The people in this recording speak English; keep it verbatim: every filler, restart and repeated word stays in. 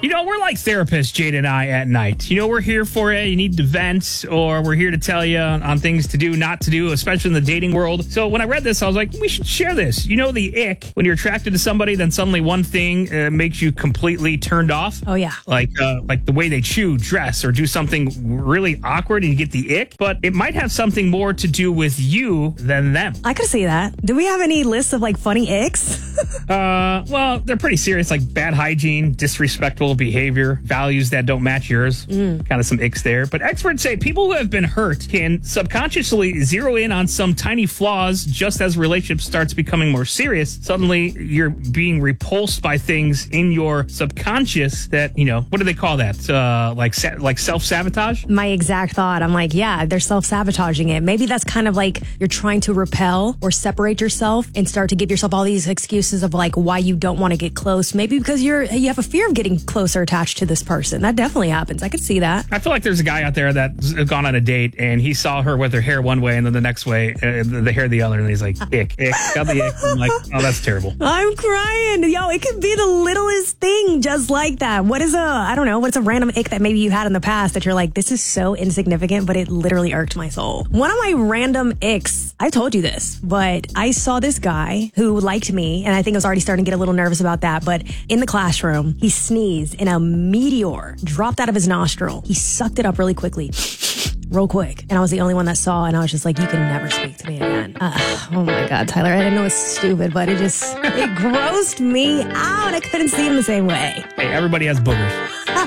You know, we're like therapists, Jade and I, at night. You know, we're here for you. You need to vent, or we're here to tell you on, on things to do, not to do, especially in the dating world. So when I read this, I was like, we should share this. You know, the ick, when you're attracted to somebody, then suddenly one thing uh, makes you completely turned off. Oh, yeah. Like, uh, like the way they chew, dress, or do something really awkward and you get the ick. But it might have something more to do with you than them. I could see that. Do we have any lists of like funny icks? uh, well, they're pretty serious, like bad hygiene, disrespectful behavior, values that don't match yours. Mm. Kind of some icks there. But experts say people who have been hurt can subconsciously zero in on some tiny flaws just as relationship starts becoming more serious. Suddenly, you're being repulsed by things in your subconscious that, you know, what do they call that? Uh, like sa- like self-sabotage? My exact thought. I'm like, yeah, they're self-sabotaging it. Maybe that's kind of like you're trying to repel or separate yourself and start to give yourself all these excuses of like why you don't want to get close. Maybe because you're you have a fear of getting closer attached to this person. That definitely happens. I could see that. I feel like there's a guy out there that's gone on a date and he saw her with her hair one way and then the next way, uh, the hair the other, and he's like, ick, ick, got the ick. I'm like, oh, that's terrible. I'm crying. Yo, it could be the littlest thing just like that. What is a, I don't know, what's a random ick that maybe you had in the past that you're like, this is so insignificant, but it literally irked my soul. One of my random icks, I told you this, but I saw this guy who liked me, and I think I was already starting to get a little nervous about that, but in the classroom, he sneezed and a meteor dropped out of his nostril. He sucked it up really quickly. Real quick. And I was the only one that saw, and I was just like, you can never speak to me again. Uh, oh my God, Tyler. I didn't know it's stupid, but it just, it grossed me out. I couldn't see him the same way. Hey, everybody has boogers.